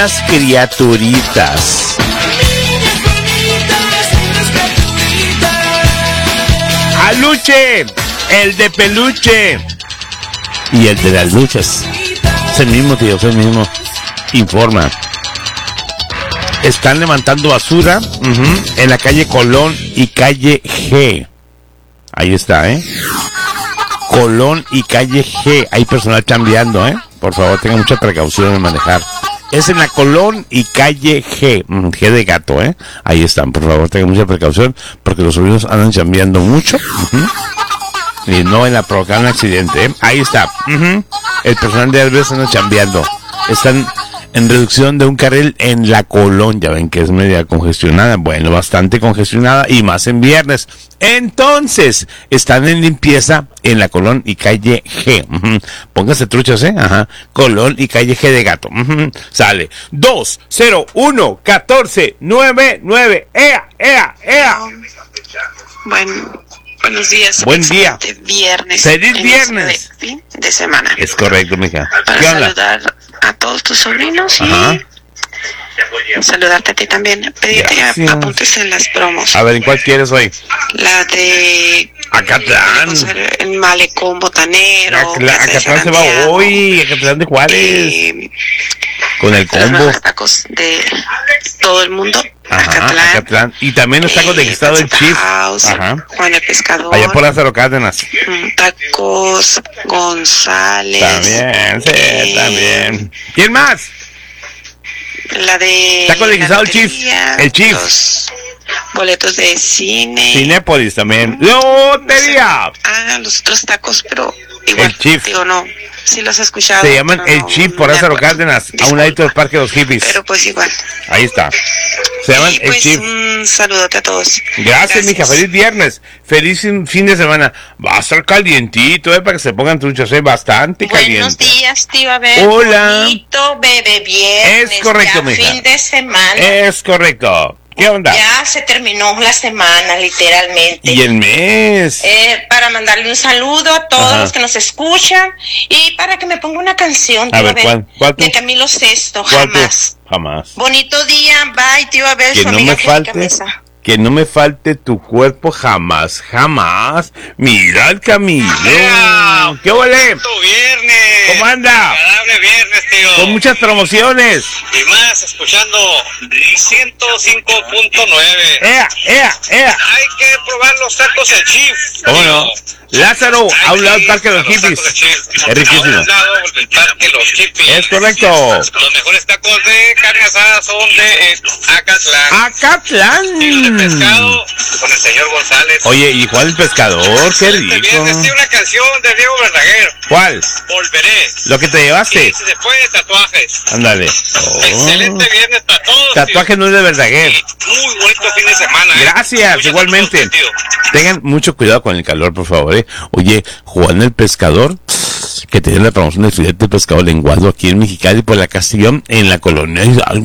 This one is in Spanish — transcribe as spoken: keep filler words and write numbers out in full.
Las criaturitas. Aluche, el de peluche. Y el de las luchas. Es el mismo, tío, es el mismo. Informa. Están levantando basura uh-huh, en la calle Colón y calle G. Ahí está, ¿eh? Colón y calle G. Hay personal chambeando, ¿eh? Por favor, tengan mucha precaución en manejar. Es en la Colón y calle G. G de gato, ¿eh? Ahí están, por favor, tengan mucha precaución porque los sobrinos andan chambeando mucho. Uh-huh. Y no en la provocar un accidente, ¿eh? Ahí está. Uh-huh. El personal de Herbes anda chambeando. Están en reducción de un carril en la Colón. Ya ven que es media congestionada. Bueno, bastante congestionada y más en viernes. Entonces, están en limpieza en la Colón y calle G. Uh-huh. Pónganse truchas, ¿eh? Ajá. Colón y calle G de gato. Uh-huh. Sale. dos cero uno catorce noventa y nueve. ¡Ea! ¡Ea! ¡Ea! Bueno. Buenos días. Buen día. Viernes. Feliz viernes. De fin de semana. Es correcto, mija. Para ¿Qué onda? saludar a todos tus sobrinos. Ajá. Y saludarte a ti también. Pedirte que apuntes en las promos. A ver, ¿en cuál quieres hoy? La de Acatlán. El malecón botanero. Acla- Acatlán se va hoy. Acatlán de Juárez. Eh, Con el los combo. mejores tacos de todo el mundo. Ajá, Acatlán. Acatlán. Y también los tacos de guisado del Chief. Ajá. Juan el Pescador. Allá por Lázaro Cárdenas. Tacos González. También, sí, eh, también. ¿Quién más? La de... Tacos de guisado el la Chief. lotería, El Chief. los boletos de cine. Cinépolis también. ¡Lotería! Ah, los otros tacos, pero igual. El Chief. Digo, no. Sí los he escuchado. Se llaman pero El no Chief por me Lázaro acuerdo. Cárdenas. A un Disculpa. ladito del Parque de los Hippies. Pero pues igual. Ahí está. Se llaman Y El pues Chief. un saludote a todos. Gracias, mija. Feliz viernes. Feliz fin fin de semana. Va a estar calientito, ¿eh? Para que se pongan truchas, ¿eh? Bastante caliente. Buenos días, tío Abel. Hola. Bonito bebé viernes. Es correcto, ya mija. fin de semana. Es correcto. ¿Qué onda? Ya se terminó la semana, literalmente. Y el mes. Eh, para mandarle un saludo a todos Ajá. los que nos escuchan y para que me ponga una canción, A tío ver, Abel, ¿cuál? ¿Cuál tú? de Camilo Sesto, ¿Cuál tú? jamás. Jamás. Bonito día, bye, tío Abel, Que su no amiga me Angélica falte, Mesa. que no me falte tu cuerpo jamás, jamás. Mira el Camilo. ¡Ea! ¿Qué huele? ¡Tu viernes! ¿Cómo anda? Agradable viernes, tío. Con muchas promociones. Y más, escuchando ciento cinco punto nueve. ¡Ea, ea, ea! Hay que probar los tacos El Chief. ¿Cómo no? Lázaro, Hay a un lado que del Parque de los ir a Hippies. tacos El Chief. Es riquísimo. A un lado del Parque de los Hippies. Es correcto. Los mejores tacos de carne asada son de eh, Acatlán. Acatlán. Y los de pescado con el señor González. Oye, y Juan el Pescador, qué Este rico. viernes tiene una canción de Diego Verdaguer. ¿Cuál? Volveré. Lo que te Y llevaste. se fue de tatuajes. Ándale. Excelente Oh. viernes para todos. Tatuaje no es de Verdaguer. tío. Muy bonito fin de semana. ¿eh? Gracias, Muchas igualmente. saludos, tío. Tengan mucho cuidado con el calor, por favor, ¿eh? Oye, Juan el Pescador, que tiene la promoción del filete de pescado lenguado aquí en Mexicali por la Castellón, en la colonia Hidalgo.